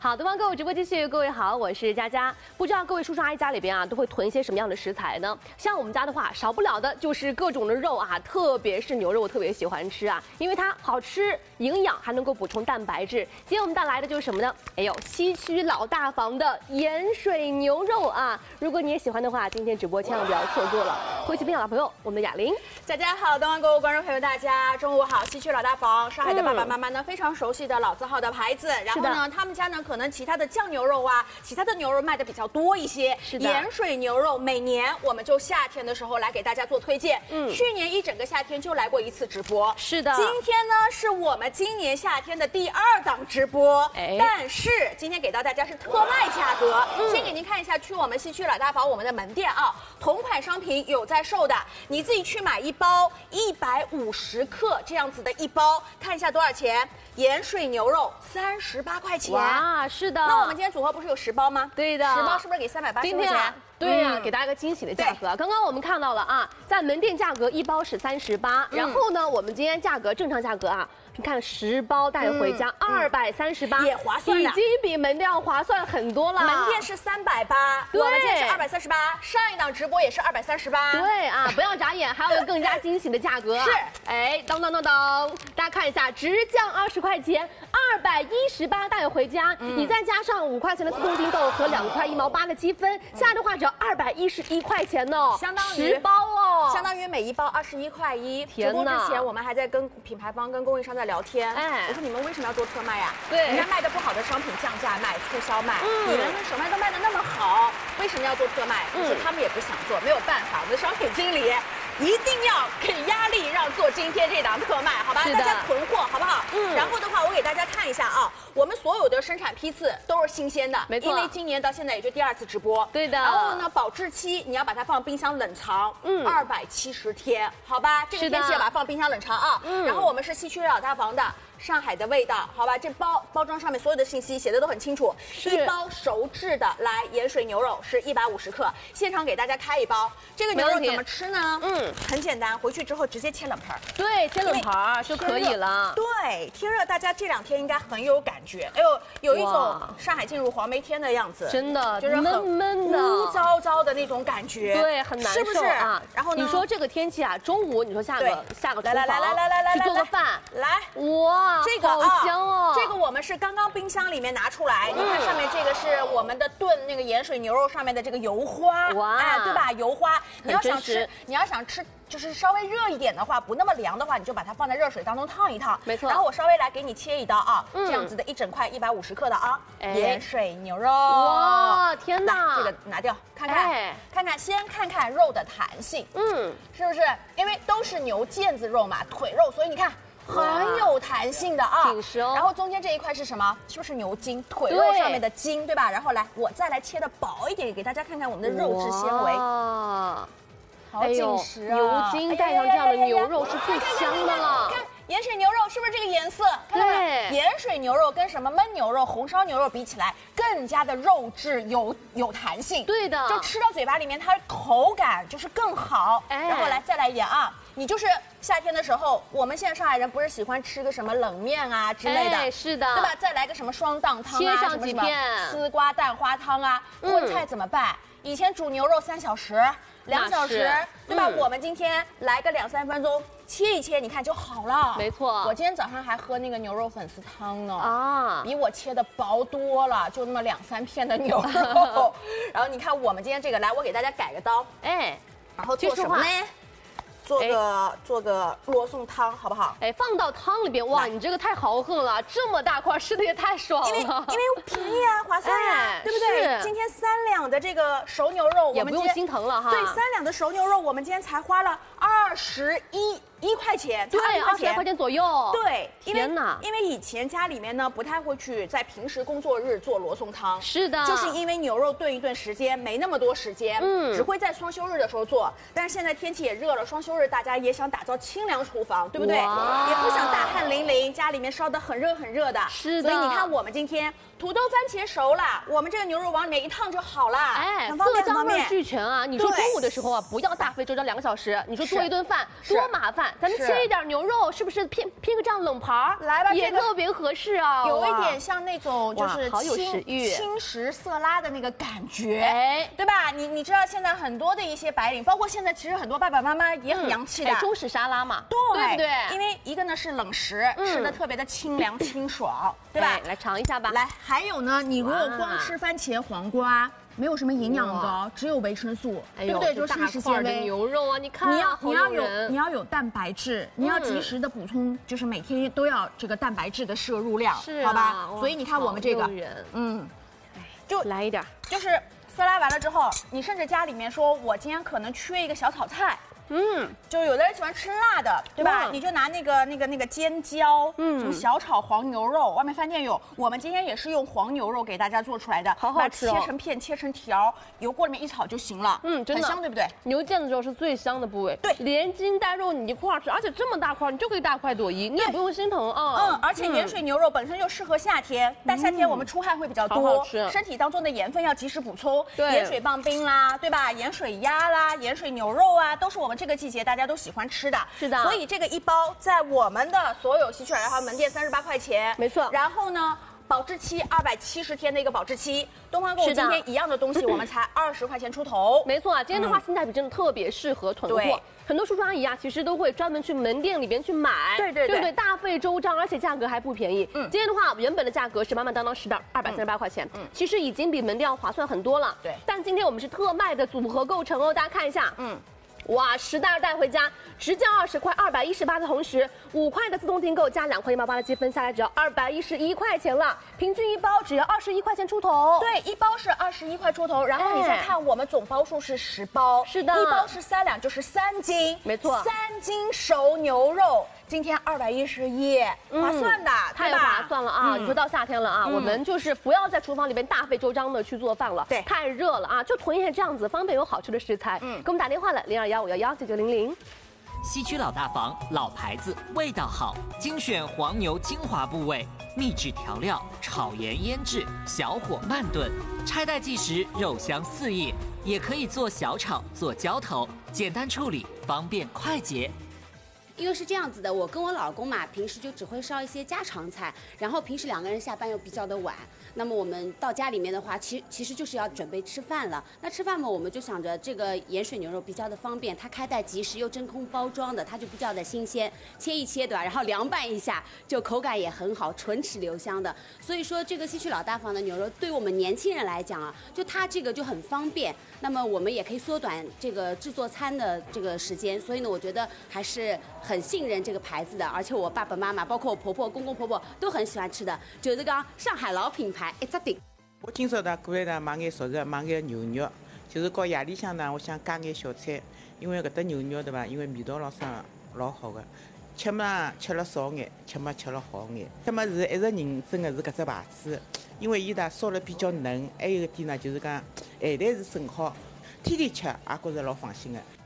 好，东方购物直播继续，各位好，我是佳佳。不知道各位叔叔阿姨家里边啊，都会囤一些什么样的食材呢？像我们家的话，少不了的就是各种的肉啊，特别是牛肉，我特别喜欢吃啊，因为它好吃、营养，还能够补充蛋白质。今天我们带来的就是什么呢？哎呦，西区老大房的盐水牛肉啊！如果你也喜欢的话，今天直播千万不要错过了。回去分享的朋友，我们的雅玲， 大家好，东方购物观众朋友大家中午好。西区老大房，上海的爸爸妈妈呢非常熟悉的老字号的牌子，然后呢，他们家呢可能其他的酱牛肉啊，其他的牛肉卖的比较多一些。 是的， 盐水牛肉每年我们就夏天的时候来给大家做推荐。去年一整个夏天就来过一次直播。 是的， 今天呢是我们今年夏天的第2档直播。但是今天给到大家是特卖价格。先给您看一下，去我们西区老大房我们的门店啊，同款商品有在售的，你自己去买一包150克这样子的一包，看一下多少钱？盐水牛肉38块钱。 哇，是的。 那我们今天组合不是有10包吗？ 对的 ，10包是不是给380块钱？ 对呀，给大家一个惊喜的价格。刚刚我们看到了啊，在门店价格一包是38，然后呢，我们今天价格正常价格啊，你看10包带回家238， 也划算， 已经比门店要划算很多了。 门店是380，我们今天是238，上一档直播也是238。 对啊，不要眨眼，还有一个更加惊喜的价格。 是， 哎，当当当当，大家看一下，直降20块钱，218带回家，你再加上5块钱的自动订购和2块1毛8的积分，下来的话只要211块钱呢， 相当于 10包哦， 相当于每一包21块1。 天哪！ 直播之前我们还在跟品牌方、跟供应商在聊天，我说你们为什么要做特卖呀？ 对， 人家卖的不好的商品降价卖、促销卖，你们手卖都卖的那么好，为什么要做特卖？就是他们也不想做，没有办法，我们的商品经理一定要给压力，让做今天这档特卖，好吧？大家囤货好不好？然后的话，我给大家看一下啊，我们所有的生产批次都是新鲜的， 没错， 因为今年到现在也就第2次直播， 对的。 然后呢，保质期你要把它放冰箱冷藏，270天，好吧？这个天气要把它放冰箱冷藏啊。然后我们是西区老大房的。上海的味道，好吧，这包装上面所有的信息写的都很清楚。一包熟制的来盐水牛肉是150克，现场给大家开一包。这个牛肉怎么吃呢？很简单，回去之后直接切冷盘。 对，切冷盘就可以了。 对，天热，大家这2天应该很有感觉。哎呦，有一种上海进入黄梅天的样子， 真的就是闷闷的、 乌糟糟的那种感觉。 对，很难受，是不是啊？然后呢，你说这个天气啊，中午你说下个厨房来去做个饭， 来， 哇。 这个好香哦！ 这个我们是刚刚冰箱里面拿出来，你看上面这个是我们的炖那个盐水牛肉上面的这个油花， 哇， 哎，对吧？油花，你要想吃，就是稍微热一点的话，不那么凉的话，你就把它放在热水当中烫一烫， 没错。 然后我稍微来给你切一刀啊，这样子的一整块150克的啊，盐水牛肉。哇， 天哪！ 这个拿掉，看看，先看看肉的弹性，是不是？因为都是牛腱子肉嘛，腿肉，所以你看。很有弹性的啊， 挺实哦。 然后中间这一块是什么？是不是牛筋？腿肉上面的筋，对吧？然后来，我再来切的薄一点，给大家看看我们的肉质纤维。好紧实啊！ 牛筋带上这样的牛肉是最香的了。 看盐水牛肉是不是这个颜色？ 对， 盐水牛肉跟什么焖牛肉、红烧牛肉比起来，更加的肉质有弹性。 对的， 就吃到嘴巴里面，它口感就是更好。然后来再来一点啊！你就是夏天的时候，我们现在上海人不是喜欢吃个什么冷面啊之类的， 是的， 对吧？再来个什么双档汤啊， 切上几片丝瓜蛋花汤啊，荤菜怎么办？以前煮牛肉3小时、2小时，对吧？我们今天来个2、3分钟，切一切，你看就好了。 没错， 我今天早上还喝那个牛肉粉丝汤呢，啊，比我切的薄多了，就那么2、3片的牛肉。然后你看我们今天这个，来，我给大家改个刀，然后做什么呢？做个罗宋汤好不好？ 哎，放到汤里边，哇，你这个太豪横了，这么大块，吃的也太爽了。 因为便宜啊，划算呀，对不对？今天3两的这个熟牛肉， 也不用心疼了哈。 对，3两的熟牛肉，我们今天才花了21块钱， 对，20块钱左右。 对， 天哪！ 因为以前家里面呢不太会去在平时工作日做罗宋汤， 是的， 就是因为牛肉炖一炖时间没那么多时间，只会在双休日的时候做。但是现在天气也热了，双休日大家也想打造清凉厨房，对不对？也不想大汗淋漓，家里面烧得很热的。 是的。 所以你看我们今天土豆番茄熟了，我们这个牛肉往里面一烫就好了， 哎，色香味俱全啊！你说中午的时候啊，不要大费周章2个小时，你说做一顿顿饭多麻烦，咱们切一点牛肉，是不是拼个这样冷盘儿？ 来吧， 也特别合适啊， 有一点像那种就是好有食欲轻食色拉的那个感觉，哎，对吧？你知道现在很多的一些白领，包括现在其实很多爸爸妈妈也很洋气的中式沙拉嘛， 对不对？ 因为一个呢是冷食，吃的特别的清凉清爽，对吧？ 来尝一下吧。 来，还有呢，你如果光吃番茄黄瓜。没有什么营养的，只有维生素，对不对？就是膳食纤维。 牛肉啊，你看， 你要有蛋白质，你要及时的补充，就是每天都要这个蛋白质的摄入量，好吧？所以你看我们这个， 就来一点， 就是色拉完了之后，你甚至家里面说，我今天可能缺一个小炒菜。就有的人喜欢吃辣的，对吧？你就拿那个尖椒，什么小炒黄牛肉，外面饭店有。我们今天也是用黄牛肉给大家做出来的， 好好吃哦。 切成片，切成条，油锅里面一炒就行了。 真的很香，对不对？ 牛腱子肉是最香的部位， 对， 连筋带肉你一块吃，而且这么大块，你就可以大快朵颐，你也不用心疼啊。 而且盐水牛肉本身就适合夏天，大夏天我们出汗会比较多，身体当中的盐分要及时补充。 对， 盐水棒冰啦，对吧？盐水鸭啦，盐水牛肉啊，都是我们这个季节大家都喜欢吃的。 是的， 所以这个一包在我们的所有西区尔达华门店38块钱， 没错。 然后呢，保质期270天的一个保质期，东方跟我今天一样的东西，我们才20块钱出头。 没错啊，今天的话性价比真的特别适合囤货。很多叔叔阿姨啊，其实都会专门去门店里边去买，对不对？大费周章，而且价格还不便宜。今天的话，原本的价格是满满当当10袋，238块钱，其实已经比门店要划算很多了。 对， 但今天我们是特卖的组合购成哦，大家看一下，哇，10袋带回家，直降20块，218的同时，5块的自动订购加2块188的积分下来，只要211块钱了，平均一包只要21块钱出头。 对，一包是21块出头，然后你再看我们总包数是10包， 是的， 一包是3两，就是3斤， 没错 ，3斤熟牛肉。今天211，划算的， 太划算了啊！你说到夏天了啊，我们就是不要在厨房里边大费周章的去做饭了， 对， 太热了啊，就囤一些这样子方便有好吃的食材。给我们打电话了，0215119900。 西区老大房，老牌子，味道好，精选黄牛精华部位，秘制调料，炒盐腌制，小火慢炖，拆袋即食，肉香四溢，也可以做小炒，做浇头，简单处理，方便快捷。 因为是这样子的，我跟我老公嘛，平时就只会烧一些家常菜，然后平时2个人下班又比较的晚，那么我们到家里面的话，其实就是要准备吃饭了。那吃饭嘛，我们就想着这个盐水牛肉比较的方便，它开袋即食又真空包装的，它就比较的新鲜，切一切对吧？然后凉拌一下，就口感也很好，唇齿留香的。所以说这个西区老大房的牛肉，对于我们年轻人来讲啊，就它这个就很方便。那么我们也可以缩短这个制作餐的这个时间，所以呢，我觉得还是很信任这个牌子的，而且我爸爸妈妈，包括我婆婆、公公婆婆都很喜欢吃的，就是讲上海老品牌一只顶。 我今朝呢过来呢买眼熟食，买眼牛肉，就是搞夜里向呢，我想加眼小菜，因为搿搭牛肉对伐？因为味道老啥老好的，吃嘛吃了少眼，吃嘛吃了好眼，吃嘛是一直认证的是搿只牌子，因为伊呢烧了比较嫩，还有一点呢就是讲咸淡是正好，天天吃也觉着老放心的。